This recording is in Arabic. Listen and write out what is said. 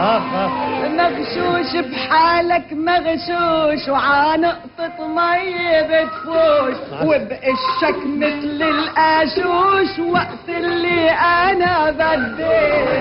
مغشوش بحالك مغشوش وعنقطة مي بتفوش وبقشك مثل القاشوش وقت اللي انا بدي